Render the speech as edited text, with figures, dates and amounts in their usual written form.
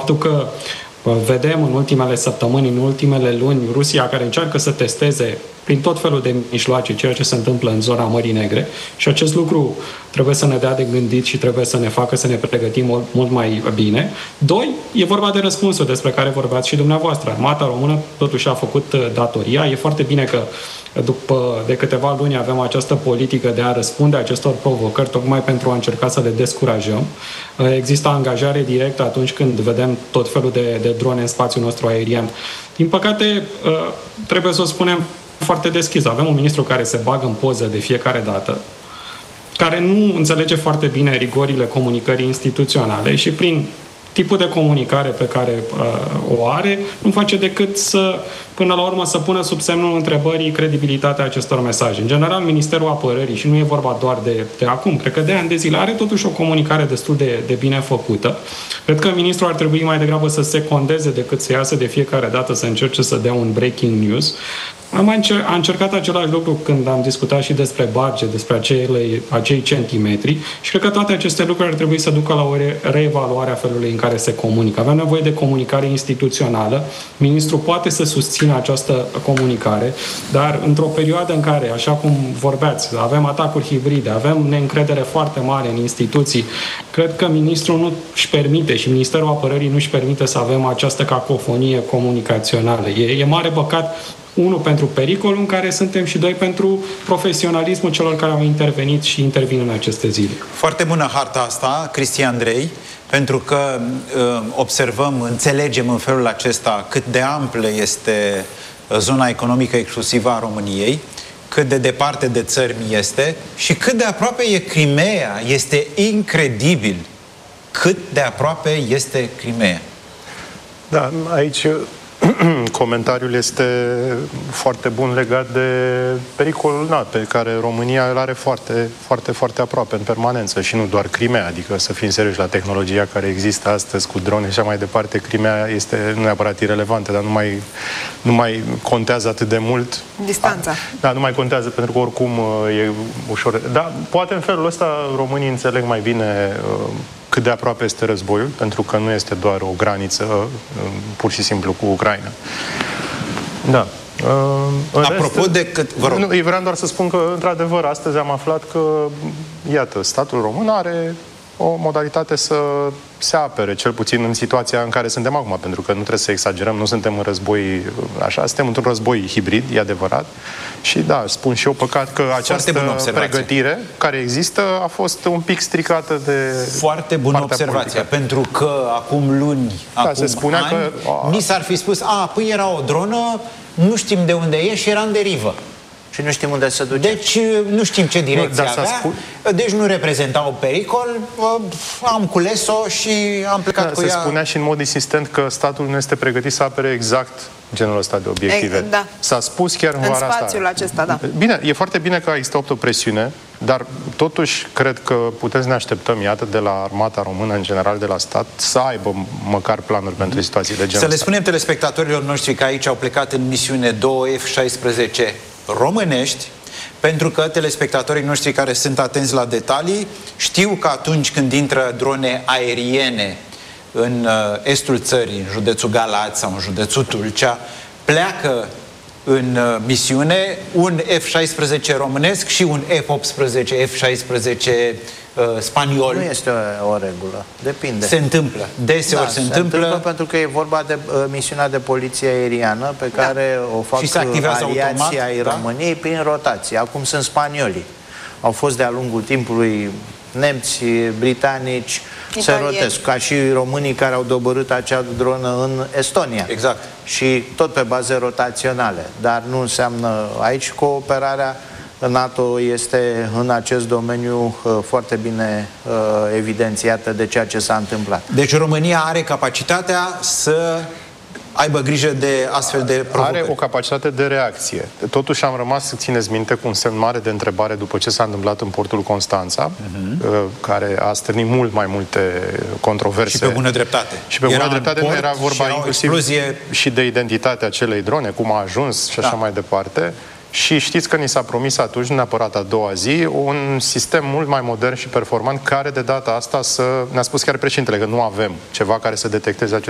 Faptul că vedem în ultimele săptămâni, în ultimele luni, Rusia care încearcă să testeze prin tot felul de mijloace ceea ce se întâmplă în zona Mării Negre și acest lucru trebuie să ne dea de gândit și trebuie să ne facă să ne pregătim mult mai bine. Doi, e vorba de răspunsul despre care vorbeați și dumneavoastră. Armata română totuși a făcut datoria. E foarte bine că de câteva luni avem această politică de a răspunde acestor provocări, tocmai pentru a încerca să le descurajăm. Există angajare directă atunci când vedem tot felul de drone în spațiul nostru aerian. Din păcate, trebuie să o spunem foarte deschis. Avem un ministru care se bagă în poză de fiecare dată, care nu înțelege foarte bine rigorile comunicării instituționale și prin tipul de comunicare pe care o are, nu face decât până la urmă, să pună sub semnul întrebării credibilitatea acestor mesaje. În general, Ministerul Apărării, și nu e vorba doar de acum, cred că de ani de zile, are totuși o comunicare destul de bine făcută. Cred că ministrul ar trebui mai degrabă să se condeze decât să iasă de fiecare dată să încerce să dea un breaking news. Am încercat același lucru când am discutat și despre barge, despre acei centimetri și cred că toate aceste lucruri ar trebui să ducă la o reevaluare a felului în care se comunică. Avem nevoie de comunicare instituțională. Ministrul poate să susțină această comunicare, dar într-o perioadă în care, așa cum vorbeați, avem atacuri hibride, avem neîncredere foarte mare în instituții, cred că ministrul nu își permite și Ministerul Apărării nu își permite să avem această cacofonie comunicațională. E mare păcat. Unu, pentru pericolul în care suntem și doi, pentru profesionalismul celor care au intervenit și intervin în aceste zile. Foarte bună harta asta, Cristi Andrei, pentru că observăm, înțelegem în felul acesta cât de amplă este zona economică exclusivă a României, cât de departe de țări este și cât de aproape e Crimea. Este incredibil cât de aproape este Crimea. Da, aici comentariul este foarte bun legat de pericolul pe care România îl are foarte, foarte, foarte aproape, în permanență și nu doar Crimea, adică să fim serioși la tehnologia care există astăzi cu drone și așa mai departe. Crimea este nu neapărat irelevantă, dar nu mai contează atât de mult. Distanța. Da, nu mai contează pentru că oricum e ușor. Da, poate în felul ăsta românii înțeleg mai bine cât de aproape este războiul, pentru că nu este doar o graniță pur și simplu cu Ucraina. Da. Apropo de cât... Vă rog. Nu, vreau doar să spun că, într-adevăr, astăzi am aflat că, iată, statul român are o modalitate să se apere, cel puțin în situația în care suntem acum, pentru că nu trebuie să exagerăm, nu suntem în război așa, suntem într-un război hibrid, e adevărat. Și da, spun și eu, păcat că această pregătire care există a fost un pic stricată de... Foarte bună observație, pentru că acum luni, acum se spunea ani, că mi s-ar fi spus, păi era o dronă, nu știm de unde e și era în derivă. Și nu știm unde se duce. Deci nu știm ce direcție avea, deci nu reprezenta un pericol, am cules-o și am plecat cu ea. Se spunea și în mod insistent că statul nu este pregătit să apere exact genul ăsta de obiective. Da. S-a spus chiar în vara asta. În spațiul acesta, da. Bine, e foarte bine că există o presiune, dar totuși cred că putem să ne așteptăm, iată, de la armata română, în general de la stat, să aibă măcar planuri pentru situații de genul ăsta. Să le spunem telespectatorilor noștri că aici au plecat în misiune 2 F-16 românești, pentru că telespectatorii noștri care sunt atenți la detalii știu că atunci când intră drone aeriene în estul țării, în județul Galați sau în județul Tulcea, pleacă în misiune un F-16 românesc și un F-18, F-16 spaniol. Nu este o regulă. Depinde. Se întâmplă. Deseori se întâmplă pentru că e vorba de misiunea de poliție aeriană pe care o fac aliații ai României prin rotație. Acum sunt spaniolii. Au fost de-a lungul timpului nemți, britanici, se rotesc, ca și românii care au dobărât acea dronă în Estonia. Exact. Și tot pe baze rotaționale. Dar nu înseamnă aici cooperarea. NATO este în acest domeniu foarte bine evidențiată de ceea ce s-a întâmplat. Deci România are capacitatea să aibă grijă de astfel de provocări. Are o capacitate de reacție. Totuși am rămas, țineți minte, cu un semn mare de întrebare după ce s-a întâmplat în portul Constanța, care a stârnit mult mai multe controverse. Și pe bună dreptate. Și pe bună dreptate nu era vorba inclusiv și de identitatea acelei drone, cum a ajuns și așa mai departe. Și știți că ni s-a promis atunci, nu neapărat a doua zi, un sistem mult mai modern și performant, care de data asta ne-a spus chiar președintele că nu avem ceva care să detecteze acest